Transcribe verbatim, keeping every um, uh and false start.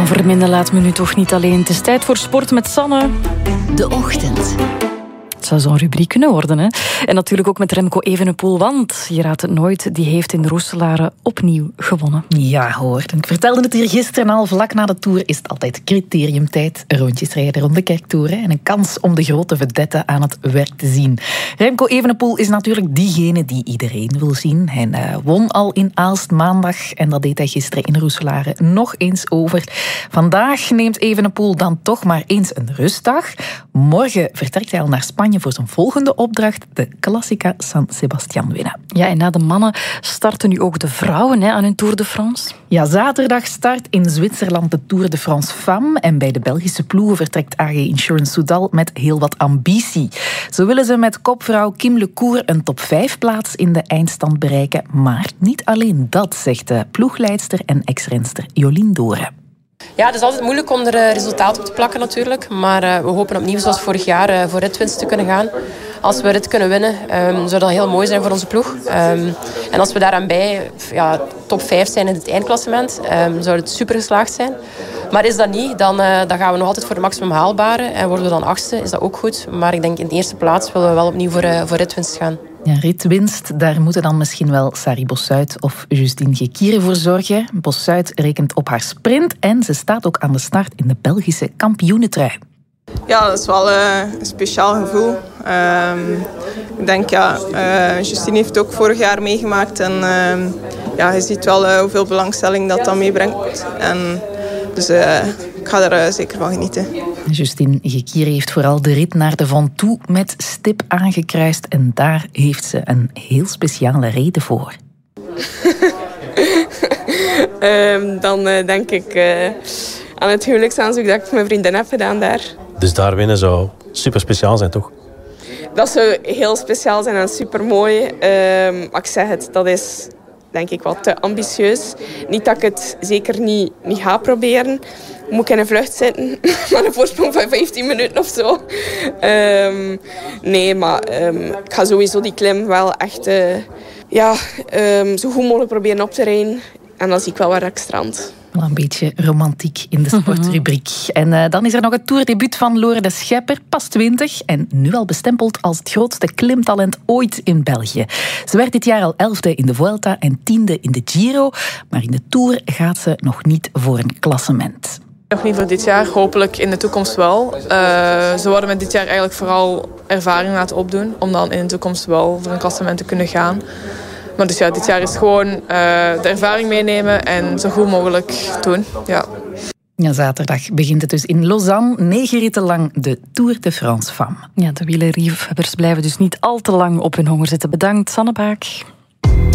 Marion Verminde laat me nu toch niet alleen. Het is tijd voor sport met Sanne. De Ochtend. Het zou zo'n rubriek kunnen worden, hè? En natuurlijk ook met Remco Evenepoel, want je raadt het nooit, die heeft in Roeselare opnieuw gewonnen. Ja, hoor. Ik vertelde het hier gisteren al. Vlak na de Tour is het altijd criteriumtijd. Rondjes rijden rond de Kerktoer. En een kans om de grote vedette aan het werk te zien. Remco Evenepoel is natuurlijk diegene die iedereen wil zien. Hij uh, won al in Aalst maandag. En dat deed hij gisteren in Roeselare nog eens over. Vandaag neemt Evenepoel dan toch maar eens een rustdag. Morgen vertrekt hij al naar Spanje voor zijn volgende opdracht, de Classica San Sebastián winnen. Ja, en na de mannen starten nu ook de vrouwen hè, aan hun Tour de France. Ja, zaterdag start in Zwitserland de Tour de France Femmes en bij de Belgische ploegen vertrekt A G Insurance Soudal met heel wat ambitie. Zo willen ze met kopvrouw Kim Lecour een top vijf plaats in de eindstand bereiken, maar niet alleen dat, zegt de ploegleidster en ex-renster Jolien Doren. Ja, het is altijd moeilijk om er resultaat op te plakken natuurlijk. Maar uh, we hopen opnieuw zoals vorig jaar uh, voor ritwinst te kunnen gaan. Als we rit kunnen winnen, um, zou dat heel mooi zijn voor onze ploeg. Um, en als we daaraan bij ja, top vijf zijn in het eindklassement, um, zou het super geslaagd zijn. Maar is dat niet, dan, uh, dan gaan we nog altijd voor het maximum haalbare. En worden we dan achtste, is dat ook goed. Maar ik denk in de eerste plaats willen we wel opnieuw voor, uh, voor ritwinst gaan. Ja, ritwinst, daar moeten dan misschien wel Sari Bossuit of Justine Gekiere voor zorgen. Bossuit rekent op haar sprint en ze staat ook aan de start in de Belgische kampioenentrui. Ja, dat is wel uh, een speciaal gevoel. Uh, ik denk, ja, uh, Justine heeft ook vorig jaar meegemaakt. En uh, ja, je ziet wel uh, hoeveel belangstelling dat dat meebrengt. En dus uh, ik ga er uh, zeker van genieten. Justine Gekiere heeft vooral de rit naar de Ventoux met stip aangekruist. En daar heeft ze een heel speciale reden voor. um, dan uh, denk ik uh, aan het huwelijksaanzoek dat ik met mijn vriendin heb gedaan daar. Dus daar winnen zou super speciaal zijn, toch? Dat zou heel speciaal zijn en super mooi. Um, maar ik zeg het, dat is denk ik wat te ambitieus. Niet dat ik het zeker niet, niet ga proberen. Moet ik in een vlucht zitten met een voorsprong van vijftien minuten of zo. Um, nee, maar um, ik ga sowieso die klim wel echt uh, ja, um, zo goed mogelijk proberen op te rijden. En dan zie ik wel waar ik strand. Een beetje romantiek in de sportrubriek. En uh, dan is er nog het toerdebuut van Lore de Schepper, pas twintig. En nu al bestempeld als het grootste klimtalent ooit in België. Ze werd dit jaar al elfde in de Vuelta en tiende in de Giro. Maar in de Tour gaat ze nog niet voor een klassement. Nog niet voor dit jaar, hopelijk in de toekomst wel. Uh, ze worden met dit jaar eigenlijk vooral ervaring laten opdoen. Om dan in de toekomst wel voor een klassement te kunnen gaan. Maar dus ja, dit jaar is gewoon uh, de ervaring meenemen en zo goed mogelijk doen. Ja. Ja, zaterdag begint het dus in Lausanne. Negen ritten lang de Tour de France Femmes. Ja, de wielerliefhebbers blijven dus niet al te lang op hun honger zitten. Bedankt, Sanne Baak.